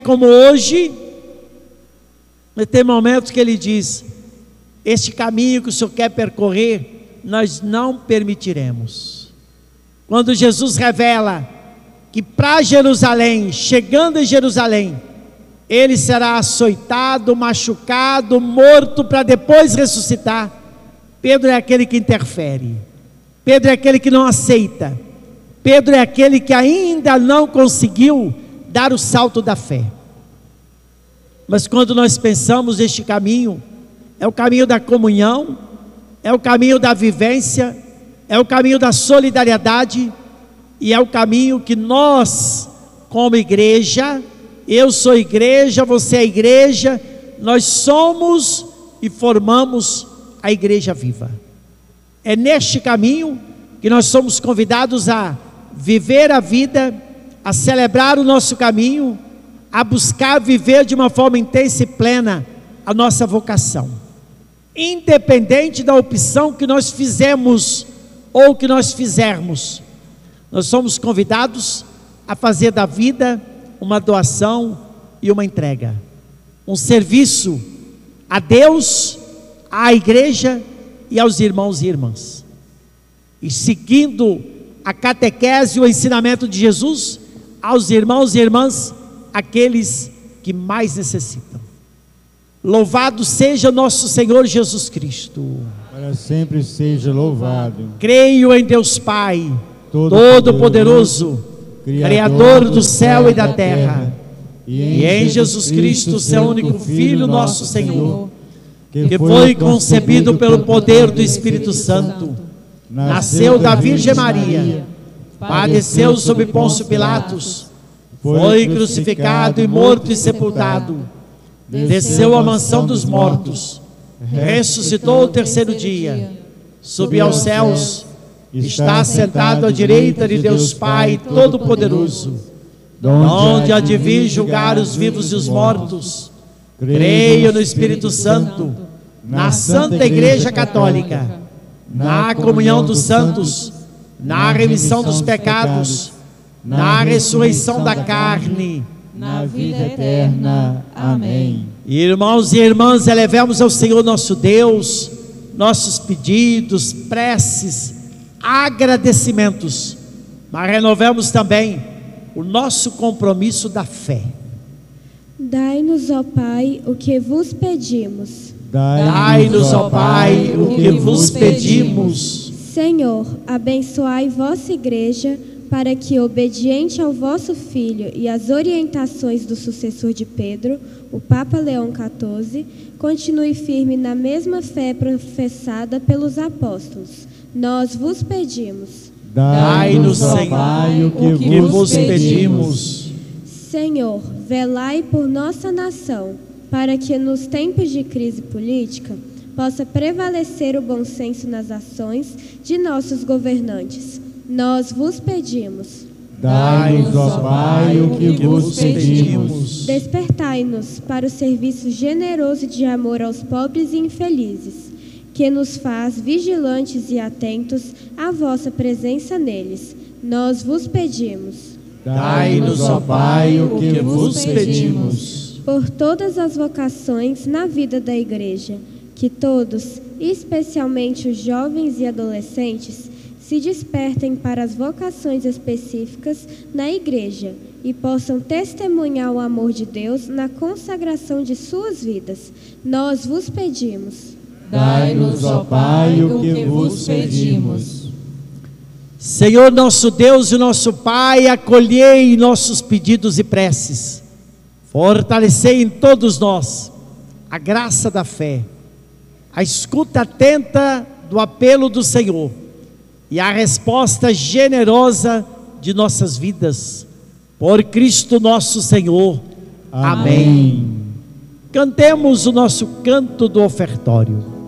como hoje, mas tem momentos que ele diz: este caminho que o Senhor quer percorrer, nós não permitiremos. Quando Jesus revela que para Jerusalém, chegando em Jerusalém, ele será açoitado, machucado, morto, para depois ressuscitar, Pedro é aquele que interfere, Pedro é aquele que não aceita, Pedro é aquele que ainda não conseguiu dar o salto da fé. Mas quando nós pensamos este caminho, é o caminho da comunhão, é o caminho da vivência, é o caminho da solidariedade, e é o caminho que nós, como igreja, eu sou igreja, você é igreja, nós somos e formamos a igreja viva. É neste caminho que nós somos convidados a viver a vida, a celebrar o nosso caminho, a buscar viver de uma forma intensa e plena a nossa vocação, independente da opção que nós fizemos ou que nós fizermos. Nós somos convidados a fazer da vida uma doação e uma entrega, um serviço a Deus, à igreja e aos irmãos e irmãs, e seguindo a catequese e o ensinamento de Jesus aos irmãos e irmãs, aqueles que mais necessitam. Louvado seja nosso Senhor Jesus Cristo, para sempre seja louvado. Creio em Deus Pai Todo-Poderoso, Criador do céu e da terra, e em Jesus Cristo, seu único Filho, nosso Senhor, que foi concebido pelo poder do Espírito Santo, nasceu da Virgem Maria, padeceu sob Pôncio Pilatos, foi crucificado e morto e sepultado, desceu à mansão dos mortos, ressuscitou ao terceiro dia, subiu aos céus, está sentado à direita de Deus Pai Todo-Poderoso, onde há de vir julgar os vivos e os mortos. Creio no Espírito Santo, na Santa Igreja Católica, na comunhão dos santos, na remissão dos pecados, na ressurreição da carne, na vida eterna. Amém. Irmãos e irmãs, elevemos ao Senhor nosso Deus nossos pedidos, preces, agradecimentos, mas renovemos também o nosso compromisso da fé. Dai-nos, ó Pai, o que vos pedimos. Dai-nos, ó Pai, o que vos pedimos. Senhor, abençoai vossa igreja, para que, obediente ao vosso Filho e às orientações do sucessor de Pedro, o Papa Leão XIV, continue firme na mesma fé professada pelos apóstolos. Nós vos pedimos. Dai-nos, Senhor, o que vos pedimos. Senhor, velai por nossa nação, para que nos tempos de crise política possa prevalecer o bom senso nas ações de nossos governantes. Nós vos pedimos. Dai-nos, ó Pai, o que vos pedimos. Despertai-nos para o serviço generoso de amor aos pobres e infelizes, que nos faz vigilantes e atentos à vossa presença neles. Nós vos pedimos. Dai-nos, ó Pai, o que vos pedimos. Por todas as vocações na vida da igreja, que todos, especialmente os jovens e adolescentes, se despertem para as vocações específicas na igreja e possam testemunhar o amor de Deus na consagração de suas vidas. Nós vos pedimos. Dai-nos, ó Pai, o que vos pedimos. Senhor nosso Deus e nosso Pai, acolhei nossos pedidos e preces. Fortalecei em todos nós a graça da fé, a escuta atenta do apelo do Senhor e a resposta generosa de nossas vidas. Por Cristo nosso Senhor. Amém. Cantemos o nosso canto do ofertório.